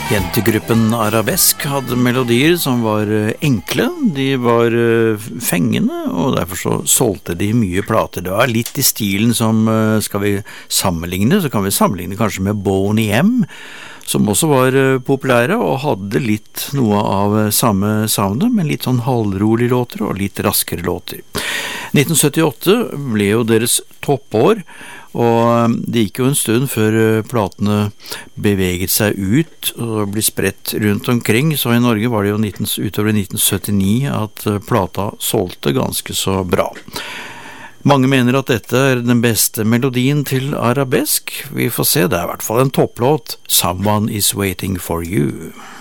Jentegruppen Arabesk hadde melodier som var enkle, de var fengende, og derfor så solgte de mye plater. Det var litt i stilen som, skal vi sammenligne, så kan vi sammenligne kanskje med Boney M, som også var populære og hadde litt noe av samme soundet, men litt sånn halvrolig låter og litt raskere låter. 1978 ble jo deres toppår, og det gikk jo en stund før platene beveget seg ut og ble spredt rundt omkring, så i Norge var det jo utover 1979 at plata solgte ganske så bra. Mange mener at dette er den beste melodien til arabesk. Vi får se, det er i hvert fall en topplåt, Someone is Waiting for You.